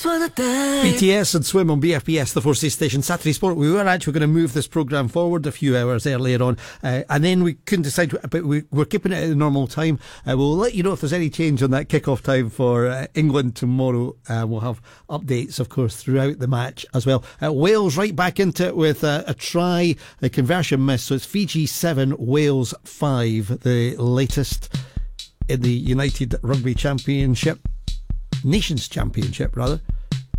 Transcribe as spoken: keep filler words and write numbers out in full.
for the day. B T S and Swim on B F B S, the four C station. Saturday Sport. We were actually going to move this programme forward a few hours earlier on, uh, and then we couldn't decide, but we, we're keeping it at the normal time. Uh, we'll let you know if there's any change on that kick-off time for uh, England tomorrow. Uh, we'll have updates, of course, throughout the match as well. Uh, Wales right back into it with uh, a try, a conversion miss. So it's Fiji seven, Wales five, the latest in the United Rugby Championship. Nations Championship, rather.